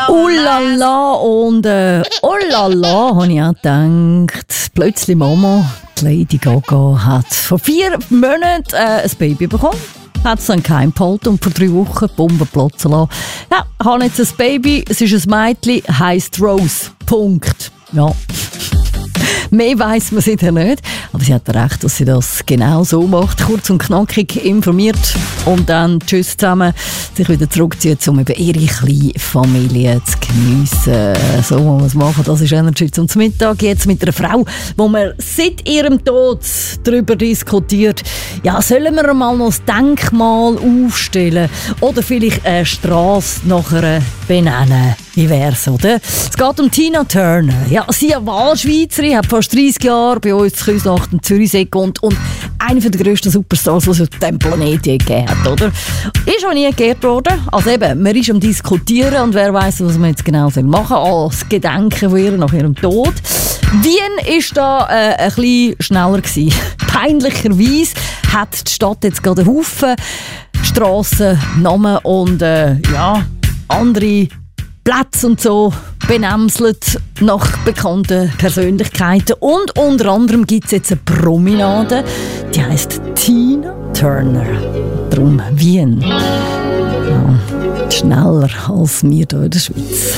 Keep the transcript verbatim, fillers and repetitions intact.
Oh la la und äh, oh la la, habe ich auch gedacht. Plötzlich Mama, die Lady Gaga, hat vor vier Monaten äh, ein Baby bekommen. Hat es dann geheim behalten und vor drei Wochen die Bombe platzen lassen. Ja, ich habe jetzt ein Baby, es ist ein Mädchen, heisst Rose. Punkt. Ja. Mehr weiss man sicher nicht. Aber sie hat recht, dass sie das genau so macht. Kurz und knackig informiert und dann tschüss zusammen, sich wieder zurückzieht, um eben ihre kleine Familie zu geniessen. So muss man es machen. Das ist Energy zum Mittag. Jetzt mit einer Frau, wo man seit ihrem Tod darüber diskutiert, ja, sollen wir mal noch ein Denkmal aufstellen oder vielleicht eine Strasse nachher benennen? Wie wär's, oder? Es geht um Tina Turner. Ja, sie ist Wahlschweizerin, hat fast dreissig Jahre bei uns zu Küsnacht in Zürichsee gewohnt und eine der grössten Superstars, die es auf diesem Planeten gegeben hat, oder? Ist auch nie geehrt worden. Also eben, man ist am Diskutieren und wer weiss, was man jetzt genau machen soll, als Gedenken von ihr nach ihrem Tod. Wien war da äh, ein bisschen schneller gewesen. Peinlicherweise hat die Stadt jetzt gerade einen Haufen Strassen, Namen und äh, ja, andere Plätze und so benämselt nach bekannten Persönlichkeiten. Und unter anderem gibt es jetzt eine Promenade, die heisst Tina Turner. Darum Wien. Ja, schneller als wir hier in der Schweiz.